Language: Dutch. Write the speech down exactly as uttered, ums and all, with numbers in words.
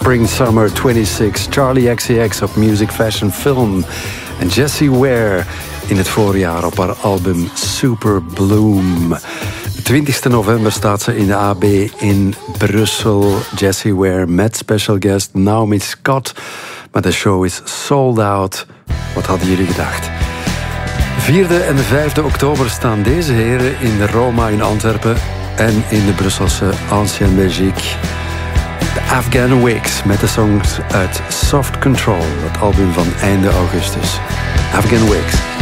Spring Summer twenty-six. Charlie X C X op Music Fashion Film. En Jessie Ware in het voorjaar op haar album Super Bloom. De twintigste november staat ze in de A B in Brussel. Jessie Ware met special guest Naomi Scott. Maar de show is sold out. Wat hadden jullie gedacht? vierde en vijfde oktober staan deze heren in de Roma in Antwerpen en in de Brusselse Ancien Belgique. De Afghan Wigs met de songs uit Soft Control, het album van einde augustus. Afghan Wigs.